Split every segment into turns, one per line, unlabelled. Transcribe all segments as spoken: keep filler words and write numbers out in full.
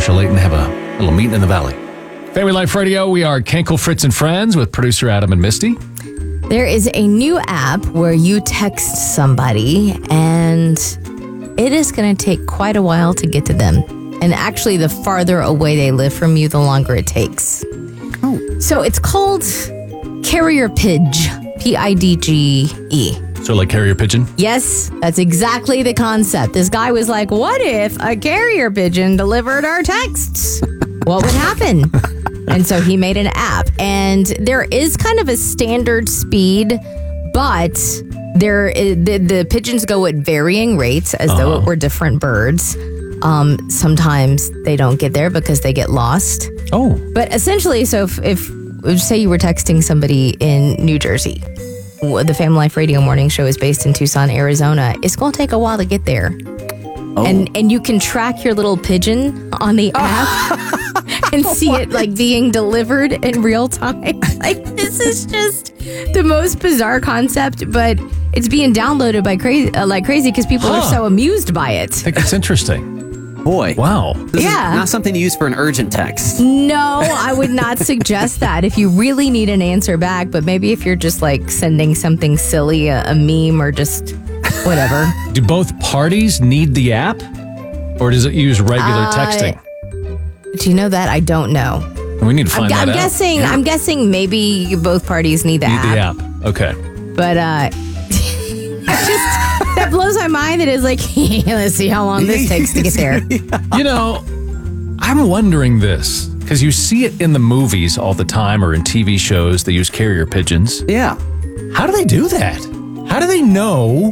Marshall Layton have a little meeting in the valley. Family Life Radio, we are Kenkel, Fritz, and Friends with producer Adam and Misty.
There is a new app where you text somebody and it is going to take quite a while to get to them. And actually, the farther away they live from you, the longer it takes. Oh. So it's called Carrier Pidge, P I D G E.
So like carrier pigeon?
Yes, that's exactly the concept. This guy was like, what if a carrier pigeon delivered our texts? What would happen? And so he made an app. And there is kind of a standard speed, but there is, the, the pigeons go at varying rates as uh-huh. though it were different birds. Um, sometimes they don't get there because they get lost.
Oh.
But essentially, so if, if, if say you were texting somebody in New Jersey, the Family Life Radio morning show is based in Tucson, Arizona. It's going to take a while to get there. Oh. And and you can track your little pigeon on the app and see it like being delivered in real time. Like, this is just the most bizarre concept, but it's being downloaded by crazy uh, like crazy because people huh. are so amused by it.
I think it's interesting.
Boy.
Wow.
This
yeah.
is not something to use for an urgent text.
No, I would not suggest that if you really need an answer back, but maybe if you're just like sending something silly, a, a meme or just whatever.
Do both parties need the app or does it use regular uh, texting?
Do you know that? I don't know.
We need to find
I'm,
that
I'm
out.
Guessing, yeah. I'm guessing maybe both parties need the
need
app.
Need the app. Okay.
But uh, just... that blows my mind. That is like, let's see how long this takes to get there.
You know, I'm wondering this because you see it in the movies all the time or in T V shows. They use carrier pigeons.
Yeah.
How do they do that? How do they know?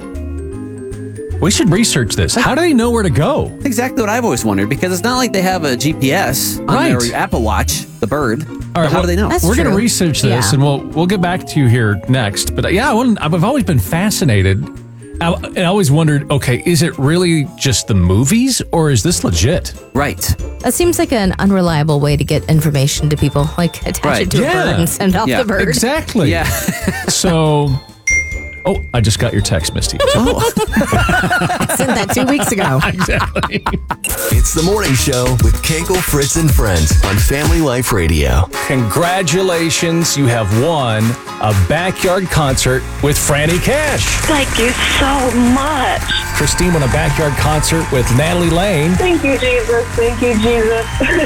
We should research this. How do they know where to go?
That's exactly what I've always wondered because it's not like they have a G P S on
right.
their Apple Watch, the bird.
All right,
how
well,
do they know?
We're going to research this
yeah.
and we'll we'll get back to you here next. But yeah, I wouldn't, I've always been fascinated. I, I always wondered, okay, is it really just the movies or is this legit?
Right.
That seems like an unreliable way to get information to people. Like attach
right.
it to
yeah.
a bird and send off
yeah.
the bird.
Exactly.
Yeah.
So, oh, I just got your text, Misty.
Oh. I sent that two weeks ago.
Exactly.
It's the morning show with Kenkel, Fritz, and Friends on Family Life Radio.
Congratulations, you have won a backyard concert with Franny Cash.
Thank you so much.
Christine won a backyard concert with Natalie Lane.
Thank you, Jesus. Thank you, Jesus.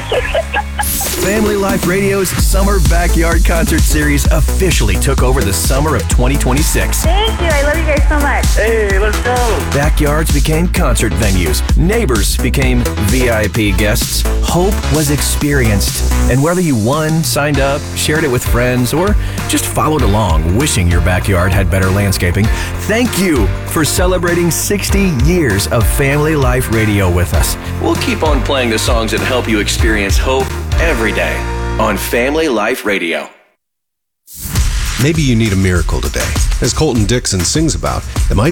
Family Life Radio's Summer Backyard Concert Series officially took over the summer of twenty twenty-six.
Thank you. I love you guys so much.
Hey, let's go.
Backyards became concert venues. Neighbors became V I P guests. Hope was experienced. And whether you won, signed up, shared it with friends, or just followed along wishing your backyard had better landscaping, thank you for celebrating sixty years of Family Life Radio with us. We'll keep on playing the songs that help you experience hope every day on Family Life Radio.
Maybe you need a miracle today. As Colton Dixon sings about, it might